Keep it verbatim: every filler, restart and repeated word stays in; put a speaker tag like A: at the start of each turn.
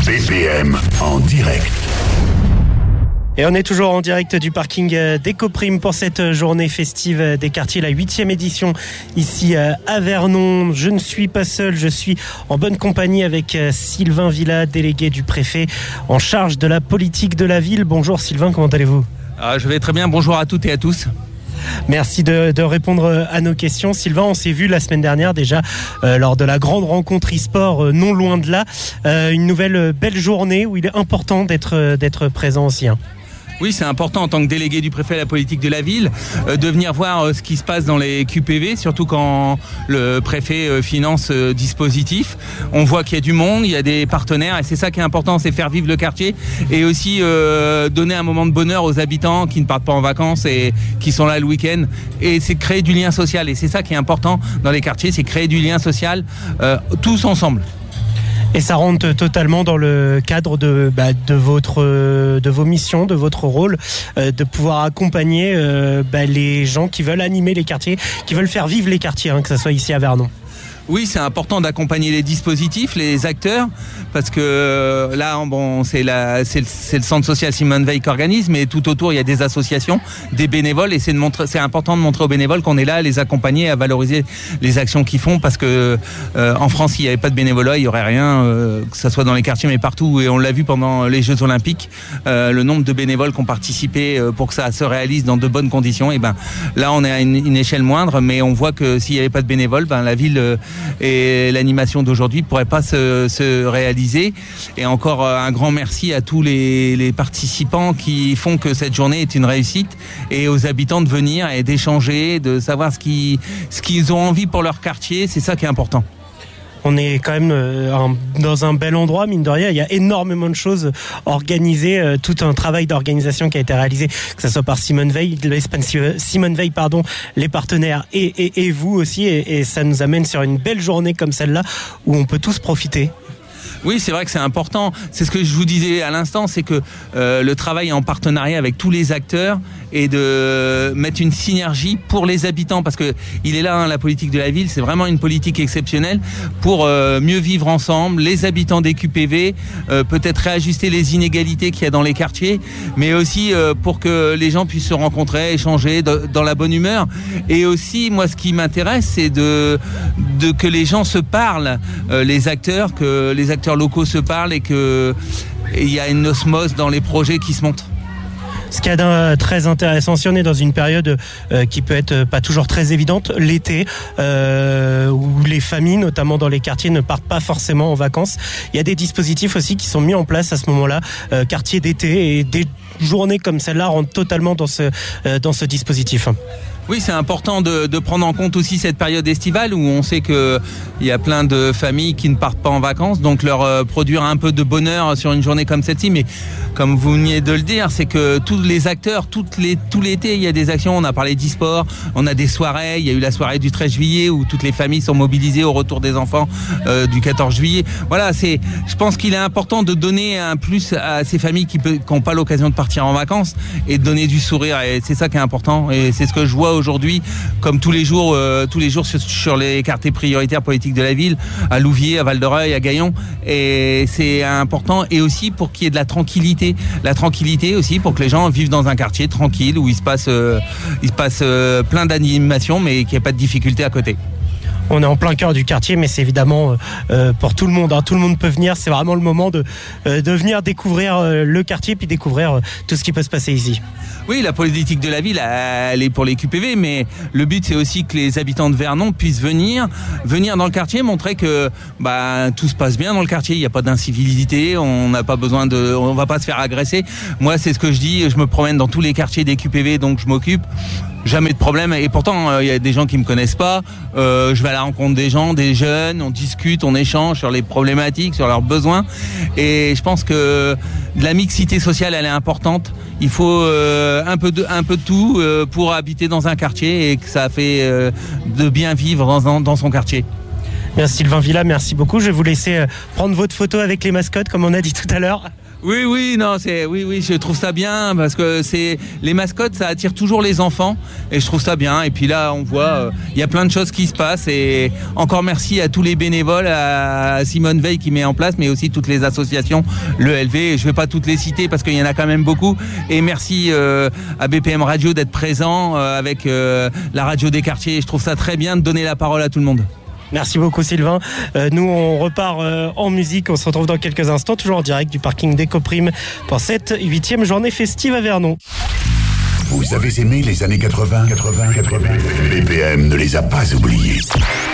A: B P M en direct.
B: Et on est toujours en direct du parking d'Ecoprime pour cette journée festive des quartiers, la huitième édition ici à Vernon. Je ne suis pas seul, je suis en bonne compagnie avec Sylvain Villa, délégué du préfet en charge de la politique de la ville. Bonjour Sylvain, comment allez-vous ?
C: Ah, je vais très bien, bonjour à toutes et à tous.
B: Merci de, de répondre à nos questions. Sylvain, on s'est vu la semaine dernière déjà euh, lors de la grande rencontre e-sport euh, non loin de là. Euh, une nouvelle euh, belle journée où il est important d'être, euh, d'être présent aussi. Hein.
C: Oui, c'est important en tant que délégué du préfet à la politique de la ville euh, de venir voir euh, ce qui se passe dans les Q P V, surtout quand le préfet euh, finance euh, dispositif. On voit qu'il y a du monde, il y a des partenaires et c'est ça qui est important, c'est faire vivre le quartier et aussi euh, donner un moment de bonheur aux habitants qui ne partent pas en vacances et qui sont là le week-end. Et c'est créer du lien social et c'est ça qui est important dans les quartiers, c'est créer du lien social euh, tous ensemble.
B: Et ça rentre totalement dans le cadre de, bah, de, votre, de vos missions, de votre rôle, euh, de pouvoir accompagner euh, bah, les gens qui veulent animer les quartiers, qui veulent faire vivre les quartiers, hein, que ce soit ici à Vernon.
C: Oui, c'est important d'accompagner les dispositifs, les acteurs, parce que là, bon, c'est, la, c'est, le, c'est le centre social Simone Veil qui organise, mais tout autour, il y a des associations, des bénévoles, et c'est, de montrer, c'est important de montrer aux bénévoles qu'on est là à les accompagner, à valoriser les actions qu'ils font, parce que euh, en France, s'il n'y avait pas de bénévolat, il n'y aurait rien, euh, que ce soit dans les quartiers, mais partout, et on l'a vu pendant les Jeux Olympiques, euh, le nombre de bénévoles qui ont participé euh, pour que ça se réalise dans de bonnes conditions, et ben là, on est à une, une échelle moindre, mais on voit que s'il n'y avait pas de bénévoles, ben la ville... Euh, et l'animation d'aujourd'hui ne pourrait pas se, se réaliser. Et encore un grand merci à tous les, les participants qui font que cette journée est une réussite et aux habitants de venir et d'échanger, de savoir ce qu'ils, ce qu'ils ont envie pour leur quartier. C'est ça qui est important.
B: On est quand même euh, un, dans un bel endroit, mine de rien. Il y a énormément de choses organisées, euh, tout un travail d'organisation qui a été réalisé, que ce soit par Simone Veil, Simone Veil, pardon, les partenaires et, et, et vous aussi. Et, et ça nous amène sur une belle journée comme celle-là où on peut tous profiter.
C: Oui, c'est vrai que c'est important. C'est ce que je vous disais à l'instant, c'est que euh, le travail en partenariat avec tous les acteurs et de mettre une synergie pour les habitants, parce que il est là, hein, la politique de la ville, c'est vraiment une politique exceptionnelle pour euh, mieux vivre ensemble, les habitants des Q P V, euh, peut-être réajuster les inégalités qu'il y a dans les quartiers, mais aussi euh, pour que les gens puissent se rencontrer, échanger de, dans la bonne humeur. Et aussi, moi, ce qui m'intéresse, c'est de, de que les gens se parlent, euh, les acteurs, que les acteurs locaux se parlent et que il y a une osmose dans les projets qui se montent.
B: Ce qu'il y a d'un très intéressant, si on est dans une période euh, qui peut être pas toujours très évidente, l'été, euh, où les familles, notamment dans les quartiers, ne partent pas forcément en vacances, il y a des dispositifs aussi qui sont mis en place à ce moment-là, euh, quartier d'été, et des journées comme celle-là rentrent totalement dans ce, euh, dans ce dispositif.
C: Oui, c'est important de, de prendre en compte aussi cette période estivale où on sait qu'il y a plein de familles qui ne partent pas en vacances, donc leur euh, produire un peu de bonheur sur une journée comme celle-ci. Mais comme vous veniez de le dire, c'est que tous les acteurs, toutes les, tout l'été, il y a des actions. On a parlé d'e-sport, on a des soirées. Il y a eu la soirée du treize juillet où toutes les familles sont mobilisées au retour des enfants euh, du quatorze juillet. Voilà, c'est, je pense qu'il est important de donner un plus à ces familles qui n'ont pas l'occasion de partir en vacances et de donner du sourire. Et c'est ça qui est important. Et c'est ce que je vois aujourd'hui, comme tous les jours, euh, tous les jours sur, sur les quartiers prioritaires politiques de la ville, à Louviers, à Val-de-Reuil, à Gaillon, et c'est important. Et aussi pour qu'il y ait de la tranquillité, la tranquillité aussi pour que les gens vivent dans un quartier tranquille où il se passe, euh, il se passe euh, plein d'animations, mais qu'il n'y ait pas de difficultés à côté.
B: On est en plein cœur du quartier, mais c'est évidemment euh, pour tout le monde. Hein. Tout le monde peut venir. C'est vraiment le moment de, euh, de venir découvrir euh, le quartier puis découvrir euh, tout ce qui peut se passer ici.
C: Oui, la politique de la ville, elle est pour les Q P V, mais le but, c'est aussi que les habitants de Vernon puissent venir, venir dans le quartier, montrer que bah, tout se passe bien dans le quartier. Il n'y a pas d'incivilité, on n'a pas besoin de, on va pas se faire agresser. Moi, c'est ce que je dis. Je me promène dans tous les quartiers des Q P V, donc je m'occupe. Jamais de problème. Et pourtant, il euh, y a des gens qui me connaissent pas. Euh, je vais à la rencontre des gens, des jeunes. On discute, on échange sur les problématiques, sur leurs besoins. Et je pense que la mixité sociale, elle est importante. Il faut euh, un peu de, un peu de tout euh, pour habiter dans un quartier et que ça fait euh, de bien vivre dans, dans son quartier.
B: Merci Sylvain Villa, merci beaucoup. Je vais vous laisser prendre votre photo avec les mascottes, comme on a dit tout à l'heure.
C: Oui, oui, non, c'est, oui, oui, je trouve ça bien parce que c'est les mascottes, ça attire toujours les enfants et je trouve ça bien. Et puis là, on voit, il euh, y a plein de choses qui se passent et encore merci à tous les bénévoles, à Simone Veil qui met en place, mais aussi toutes les associations, le L V. Je vais pas toutes les citer parce qu'il y en a quand même beaucoup. Et merci euh, à B P M Radio d'être présent euh, avec euh, la radio des quartiers. Je trouve ça très bien de donner la parole à tout le monde.
B: Merci beaucoup Sylvain. Euh, nous on repart euh, en musique, on se retrouve dans quelques instants, toujours en direct du parking d'Ecoprime pour cette huitième journée festive à Vernon.
A: Vous avez aimé les années quatre-vingts, quatre-vingts, quatre-vingts. B P M ne les a pas oubliés.